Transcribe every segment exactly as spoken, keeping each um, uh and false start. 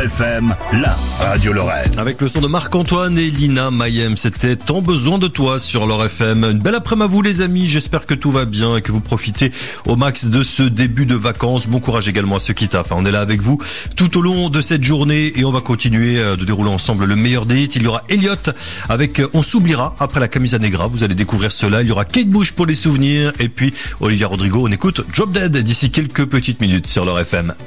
F M, la radio Lorraine. Avec le son de Marc-Antoine et Lina Mayem, c'était Tant besoin de toi sur L'Or F M. Une belle après-midi à vous les amis, j'espère que tout va bien et que vous profitez au max de ce début de vacances. Bon courage également à ceux qui taffent. On est là avec vous tout au long de cette journée et on va continuer de dérouler ensemble le meilleur des hits. Il y aura Elliot avec On s'oubliera après la Camisa Negra, vous allez découvrir cela. Il y aura Kate Bush pour les souvenirs et puis Olivia Rodrigo. On écoute Drop Dead d'ici quelques petites minutes sur L'Or F M.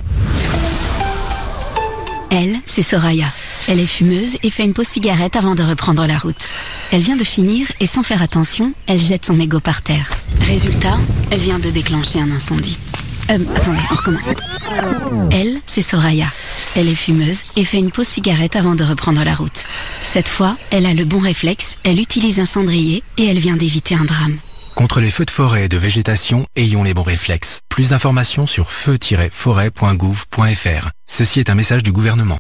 Elle, c'est Soraya. Elle est fumeuse et fait une pause cigarette avant de reprendre la route. Elle vient de finir et sans faire attention, elle jette son mégot par terre. Résultat, elle vient de déclencher un incendie. Euh, attendez, on recommence. Elle, c'est Soraya. Elle est fumeuse et fait une pause cigarette avant de reprendre la route. Cette fois, elle a le bon réflexe, elle utilise un cendrier et elle vient d'éviter un drame. Contre les feux de forêt et de végétation, ayons les bons réflexes. Plus d'informations sur feu tiret forêt point gouv point f r. Ceci est un message du gouvernement.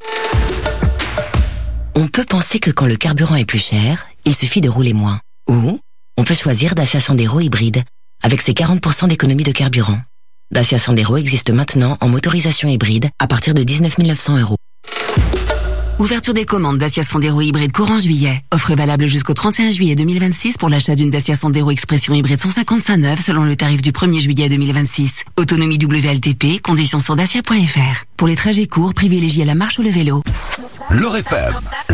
On peut penser que quand le carburant est plus cher, il suffit de rouler moins. Ou on peut choisir Dacia Sandero hybride, avec ses quarante pour cent d'économie de carburant. Dacia Sandero existe maintenant en motorisation hybride à partir de dix-neuf mille neuf cents euros. Ouverture des commandes Dacia Sandero hybride courant juillet. Offre valable jusqu'au trente et un juillet deux mille vingt-six pour l'achat d'une Dacia Sandero Expression hybride cent cinquante-cinq neuve selon le tarif du premier juillet deux mille vingt-six. Autonomie W L T P, conditions sur dacia point f r. Pour les trajets courts, privilégiez la marche ou le vélo. L'Or F M.